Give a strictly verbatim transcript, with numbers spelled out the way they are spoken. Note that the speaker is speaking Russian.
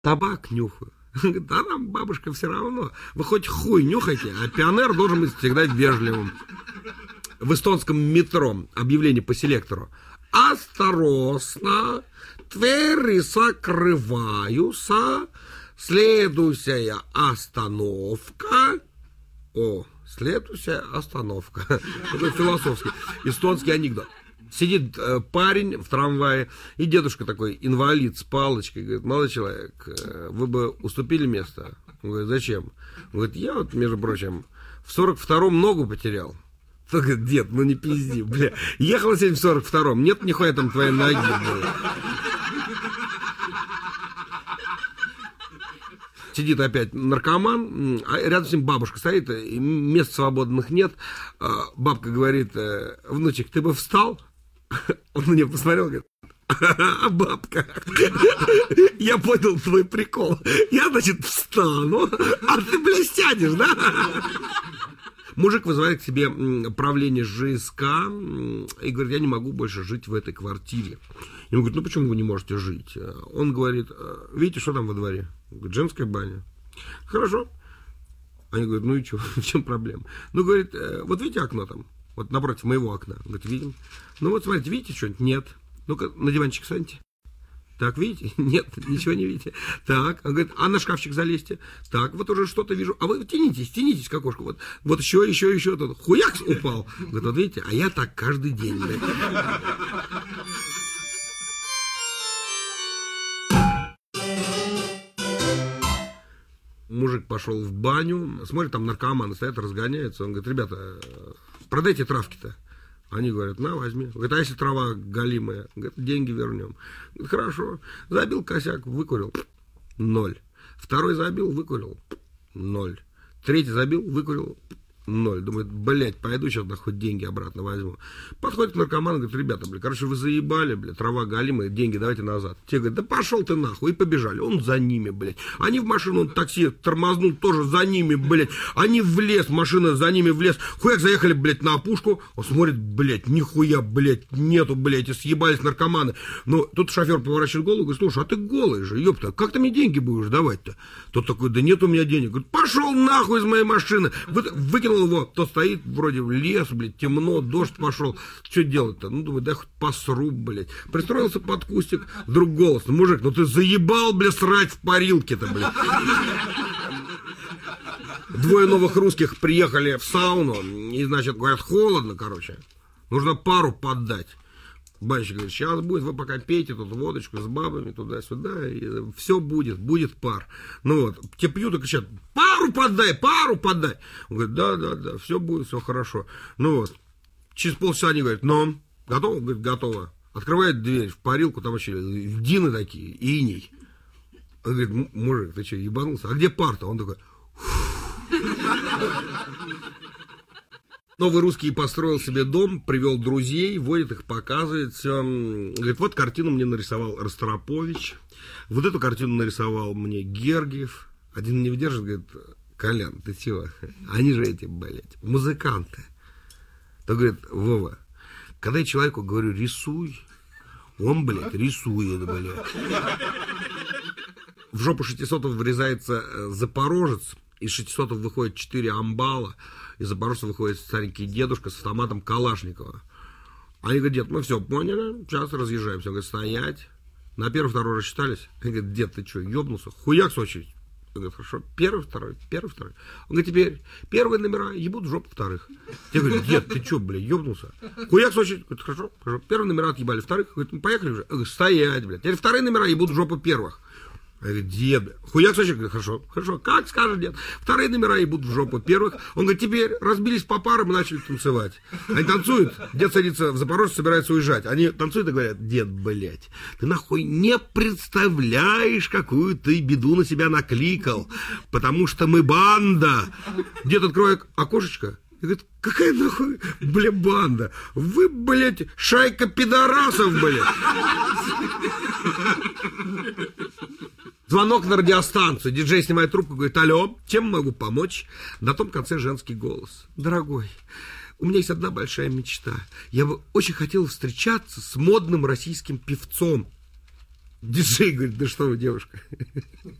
табак нюхаю. Да нам, бабушка, все равно. Вы хоть хуй нюхайте, а пионер должен быть всегда вежливым. В эстонском метро объявление по селектору. Осторожно, двери закрываются, следующая остановка. О, следующая остановка. Это философский, эстонский анекдот. Сидит э, парень в трамвае, и дедушка такой, инвалид с палочкой, говорит: молодой человек, э, вы бы уступили место? Он говорит: зачем? Он говорит: я вот, между прочим, в сорок втором ногу потерял. Он говорит: дед, ну не пизди, бля. Ехал сегодня в сорок втором, нет нихуя там твоей ноги, бля. Сидит опять наркоман, а рядом с ним бабушка стоит, мест свободных нет. Бабка говорит: внучек, ты бы встал? Он на нее посмотрел, говорит: бабка, я понял твой прикол. Я, значит, встану, а ты, блядь, сядешь, да? Мужик вызывает к себе правление ЖСК и говорит: я не могу больше жить в этой квартире. Ему говорят: ну почему вы не можете жить? Он говорит: видите, что там во дворе? Говорит: женская баня. Хорошо. Они говорят: ну и что, в чем проблема? Ну, говорит: вот видите окно там? Вот напротив моего окна. Говорит: видим. Ну вот смотрите, видите что-нибудь? Нет. Ну-ка, на диванчик встаньте. Так, видите? Нет, ничего не видите. Так, он говорит: а на шкафчик залезьте. Так, вот уже что-то вижу. А вы тянитесь, тянитесь к окошку. Вот, вот еще, еще, еще. Тут хуяк упал. Говорит: вот видите, а я так каждый день. Мужик пошел в баню, смотрит, там наркоманы стоят, разгоняются. Он говорит: ребята, продайте травки-то. Они говорят: на, возьми. Говорит: а если трава галимая? Говорит: деньги вернем. Говорит: хорошо. Забил косяк, выкурил. Ноль. Второй забил, выкурил. Ноль. Третий забил, выкурил. Ноль. Думает: блядь, пойду сейчас да хоть деньги обратно возьму. Подходит к наркоману, говорит: ребята, блядь, короче, вы заебали, блядь, трава галимая, деньги давайте назад. Те говорят: да пошел ты нахуй, и побежали. Он за ними, блядь. Они в машину, он такси тормознул, тоже за ними, блядь. Они в лес, машина за ними в лес. Хуяк заехали, блядь, на опушку. Он смотрит: блядь, нихуя, блядь, нету, блядь, и съебались наркоманы. Но тут шофер поворачивает голову и говорит: слушай, а ты голый же, ёпта, как ты мне деньги будешь давать-то? Тот такой: да нет у меня денег. Говорит: пошел нахуй из моей машины. Вы, выкинул его, то стоит вроде в лес, блядь, темно, дождь пошел. Что делать-то? Ну, думаю, да хоть посру, блядь. Пристроился под кустик, вдруг голос: ну, мужик, ну ты заебал, блядь, срать в парилке-то, блядь. Двое новых русских приехали в сауну, и, значит, говорят: холодно, короче, нужно пару поддать. Банщик говорит: сейчас будет, вы пока пейте тут водочку с бабами туда-сюда, и все будет, будет пар. Ну вот, те пьют и кричат: пару подай, пару подай. Он говорит: да, да, да, все будет, все хорошо. Ну вот, через полчаса они говорят: ну, готово? Он говорит: готово. Открывает дверь в парилку, там вообще льдины такие, иней. Он говорит: мужик, ты что, ебанулся? А где пар-то? Он такой: новый русский построил себе дом, привел друзей, водит их, показывает все. Говорит: вот картину мне нарисовал Ростропович, вот эту картину нарисовал мне Гергиев. Один не выдержит, говорит: Колян, ты чего? Они же эти, блядь, музыканты. То говорит: Вова, когда я человеку говорю: рисуй, он, блядь, рисует, блядь. В жопу шестисотого врезается запорожец, из шестисотого выходит четыре амбала, из запорожца выходит старенький дедушка с автоматом Калашникова. Они говорят: дед, мы все поняли, сейчас разъезжаемся. Он говорит: стоять. На первый, второй рассчитались. Они говорят: дед, ты что, ебнулся? Хуяк с очередь. Он говорит: хорошо, первый, второй, первый, второй. Он говорит: теперь первые номера ебут в жопу вторых. Я говорю: дед, ты что, блядь, ебнулся? Хуяк с очередь. Говорит: хорошо, хорошо. Первые номера отъебали вторых. Говорит: ну, поехали уже. Он говорит: стоять, блядь. Теперь вторые номера ебут в жопу первых. Я говорю: дед, хуяк сочек? Говорит: хорошо, хорошо, как скажет дед. Вторые номера ебут в жопу первых. Он говорит: теперь разбились по парам и начали танцевать. Они танцуют, дед садится в Запорожье, собирается уезжать. Они танцуют и говорят: дед, блядь, ты нахуй не представляешь, какую ты беду на себя накликал, потому что мы банда. Дед открывает окошечко и говорит: какая нахуй, бля, банда? Вы, блядь, шайка пидорасов, блядь. Звонок на радиостанцию. Диджей снимает трубку, говорит: алло, чем могу помочь? На том конце женский голос: дорогой, у меня есть одна большая мечта. Я бы очень хотел встречаться с модным российским певцом. Диджей говорит, да что вы, девушка.